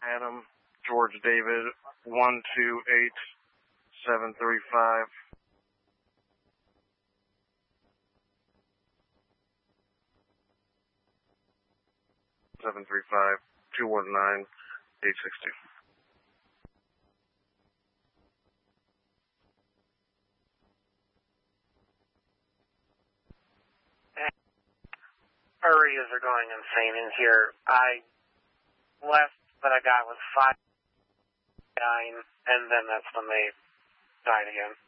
Adam, George David, 128735. (735-219-860). Areas are going insane in here. I left, but I got was 5-9, and then that's when they died again.